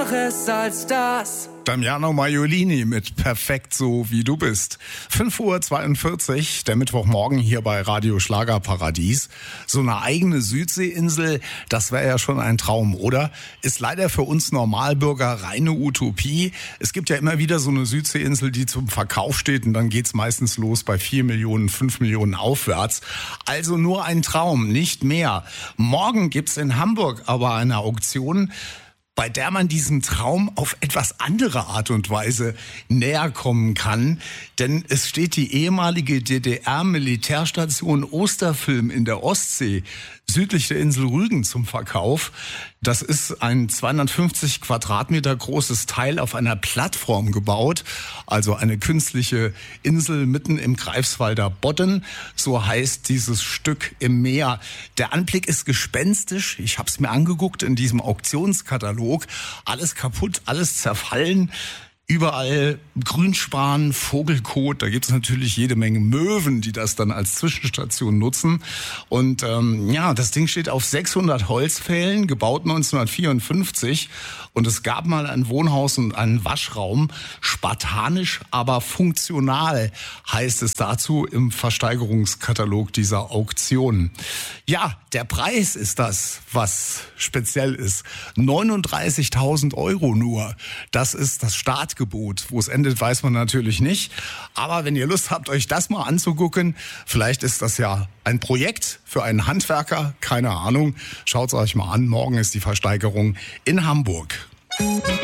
Schwaches als das. Damiano Maiolini mit Perfekt so wie du bist. 5:42 Uhr, der Mittwochmorgen hier bei Radio Schlagerparadies. So eine eigene Südseeinsel, das wäre ja schon ein Traum, oder? Ist leider für uns Normalbürger reine Utopie. Es gibt ja immer wieder so eine Südseeinsel, die zum Verkauf steht und dann geht's meistens los bei 4 Millionen, 5 Millionen aufwärts. Also nur ein Traum, nicht mehr. Morgen gibt's in Hamburg aber eine Auktion, bei der man diesem Traum auf etwas andere Art und Weise näher kommen kann. Denn es steht die ehemalige DDR-Militärstation Osterfilm in der Ostsee, südlich der Insel Rügen, zum Verkauf. Das ist ein 250 Quadratmeter großes Teil auf einer Plattform gebaut, also eine künstliche Insel mitten im Greifswalder Bodden. So heißt dieses Stück im Meer. Der Anblick ist gespenstisch. Ich habe es mir angeguckt in diesem Auktionskatalog. Alles kaputt, alles zerfallen. Überall Grünspan, Vogelkot, da gibt es natürlich jede Menge Möwen, die das dann als Zwischenstation nutzen. Und das Ding steht auf 600 Holzpfählen, gebaut 1954. Und es gab mal ein Wohnhaus und einen Waschraum. Spartanisch, aber funktional, heißt es dazu im Versteigerungskatalog dieser Auktion. Ja, der Preis ist das, was speziell ist. 39.000 € nur. Das ist das Startgebot. Wo es endet, weiß man natürlich nicht. Aber wenn ihr Lust habt, euch das mal anzugucken, vielleicht ist das ja ein Projekt für einen Handwerker, keine Ahnung. Schaut es euch mal an. Morgen ist die Versteigerung in Hamburg.